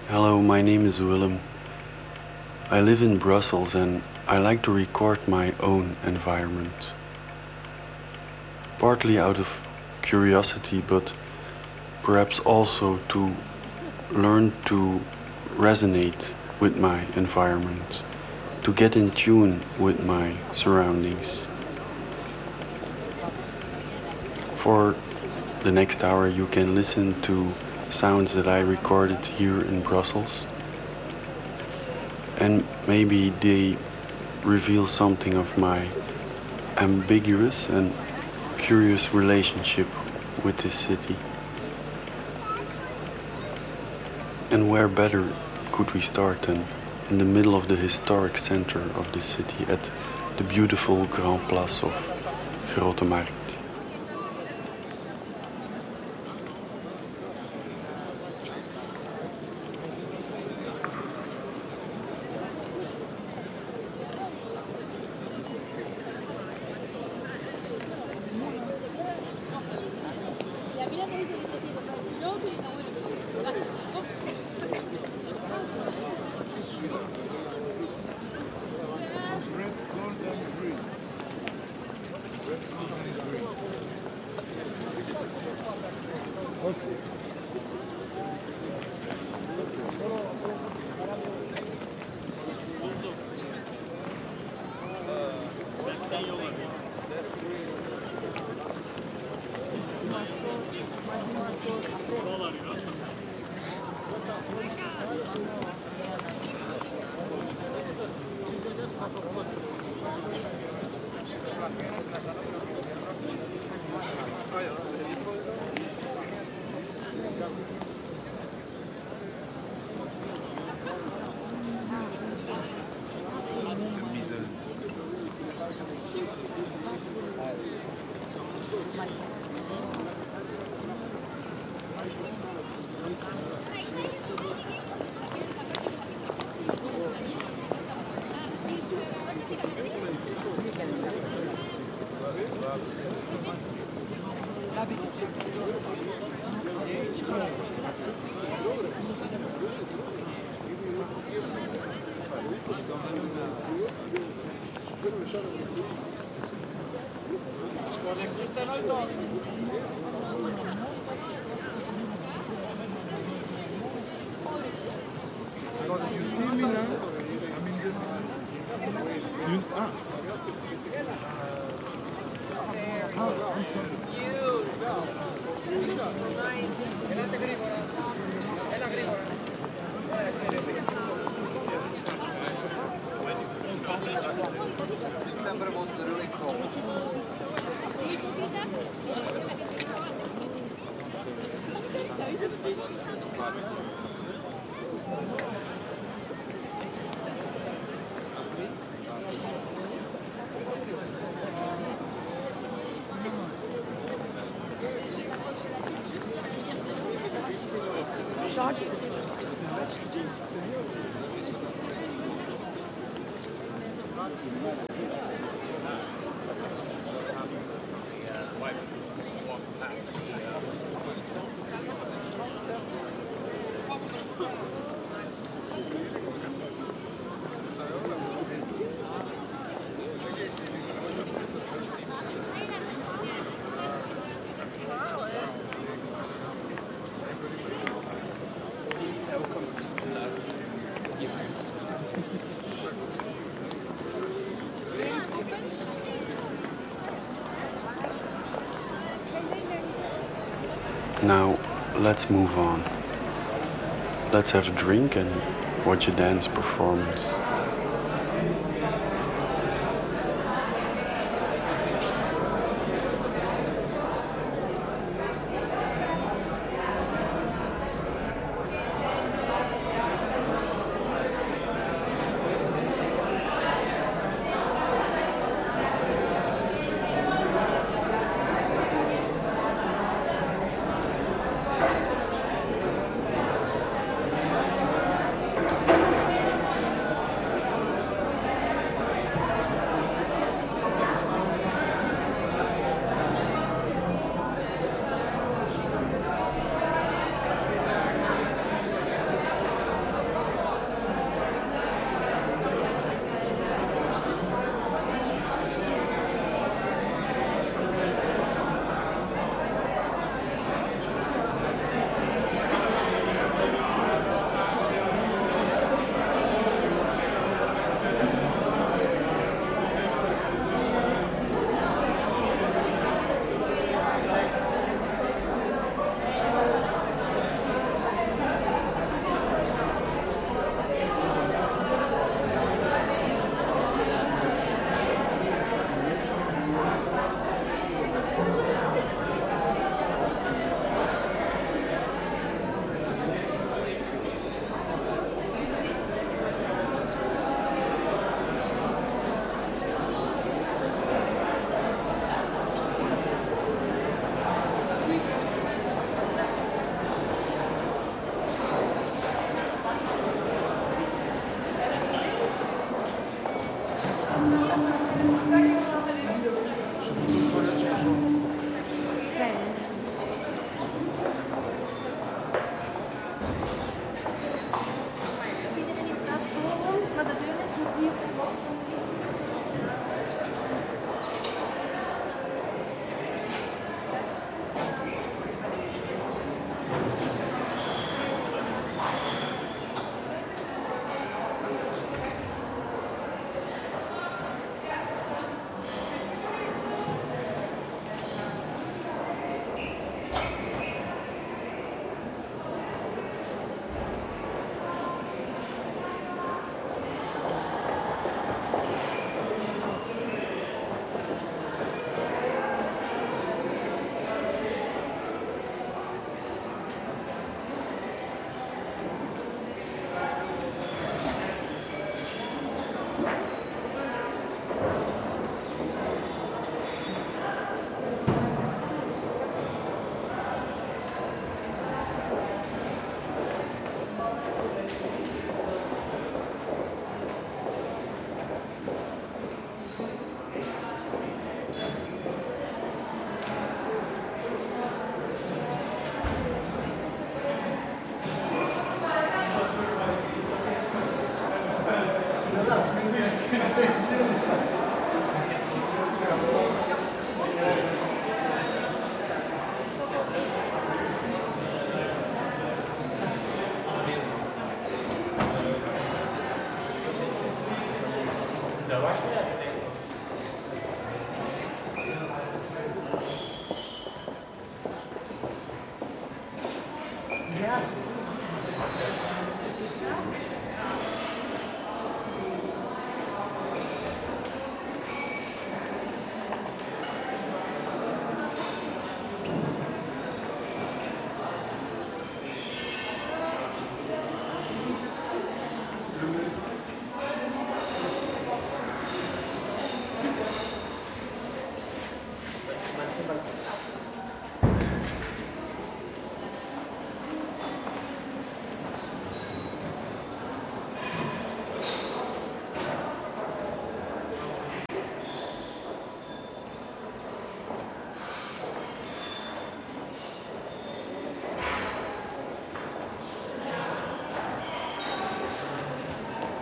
Hello, my name is Willem. I live in Brussels and I like to record my own environment. Partly out of curiosity, but perhaps also to learn to resonate with my environment, to get in tune with my surroundings. For the next hour, you can listen to sounds that I recorded here in Brussels, and maybe they reveal something of my ambiguous and curious relationship with this city. And where better could we start than in the middle of the historic center of the city at the beautiful Grand Place of Grote Markt. You see me now? I'm in the. September was really cold. Charge the toast. Now, let's move on. Let's have a drink and watch a dance performance. Mas